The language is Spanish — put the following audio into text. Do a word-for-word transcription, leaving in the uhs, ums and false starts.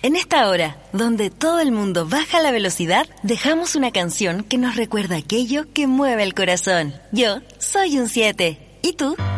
En esta hora, donde todo el mundo baja la velocidad, dejamos una canción que nos recuerda aquello que mueve el corazón. Yo soy un siete. ¿Y tú?